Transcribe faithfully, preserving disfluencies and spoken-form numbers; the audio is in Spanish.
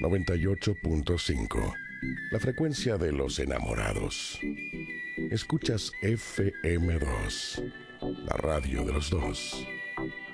noventa y ocho punto cinco. La frecuencia de los enamorados. Escuchas F M dos, la radio de los dos.